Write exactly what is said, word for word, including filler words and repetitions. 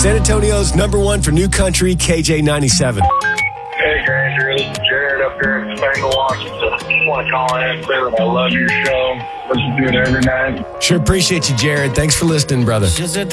San Antonio's number one for new country, K J ninety-seven. Hey, Granger, this is Jared up here in Spangle, Washington. I just want to call in and say that I love your show. Listen to it every night. Sure appreciate you, Jared. Thanks for listening, brother. She said